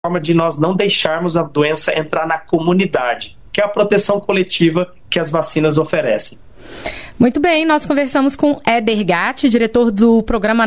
forma de nós não deixarmos a doença entrar na comunidade, que é a proteção coletiva que as vacinas oferecem. Muito bem, nós conversamos com Éder Gatti, diretor do Programa